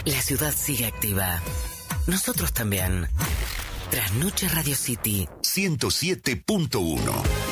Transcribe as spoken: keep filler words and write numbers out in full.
La ciudad sigue activa. Nosotros también. Trasnoche Radio City ciento siete punto uno.